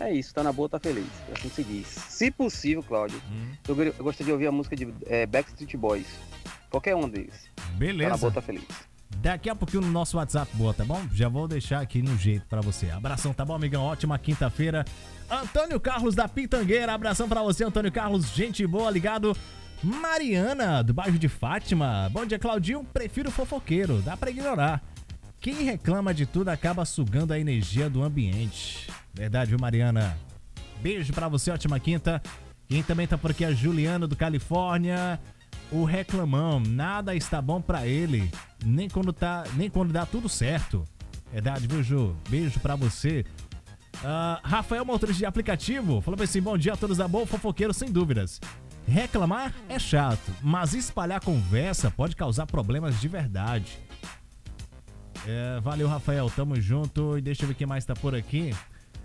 É isso, tá na boa, tá feliz. É assim que se diz. Se possível, Cláudio, eu gostaria de ouvir a música de Backstreet Boys. Qualquer um deles. Tá na Beleza. boa, tá feliz. Daqui a pouquinho no nosso WhatsApp, boa, tá bom? Já vou deixar aqui no jeito pra você. Abração, tá bom, amigão? Ótima quinta-feira. Antônio Carlos da Pitangueira, abração pra você, Antônio Carlos, gente boa, ligado. Mariana, do bairro de Fátima. Bom dia, Claudinho. Prefiro fofoqueiro, dá pra ignorar. Quem reclama de tudo acaba sugando a energia do ambiente. Verdade, viu, Mariana? Beijo pra você, ótima quinta. Quem também tá por aqui é a Juliana, do Califórnia. O reclamão, nada está bom pra ele, nem quando dá tudo certo. Verdade, viu, Ju? Beijo pra você. Rafael, motorista de aplicativo, falou assim, bom dia a todos da boa, fofoqueiro, sem dúvidas. Reclamar é chato, mas espalhar conversa pode causar problemas de verdade. Valeu, Rafael, tamo junto. E deixa eu ver quem mais tá por aqui.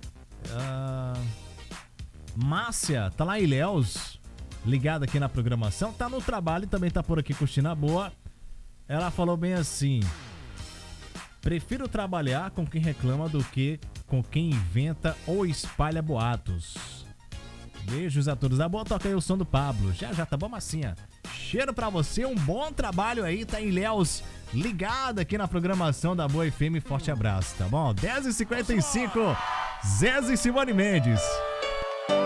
Márcia, tá lá em Ilhéus, ligada aqui na programação, tá no trabalho e também tá por aqui curtindo a boa. Ela falou bem assim: prefiro trabalhar com quem reclama do que com quem inventa ou espalha boatos. Beijos a todos da boa, toca aí o som do Pablo. Já, tá bom, massinha? Cheiro pra você, um bom trabalho aí, tá em Ilhéus, ligado aqui na programação da Boa FM, forte abraço, tá bom? 10h55, Zé e Simone Mendes.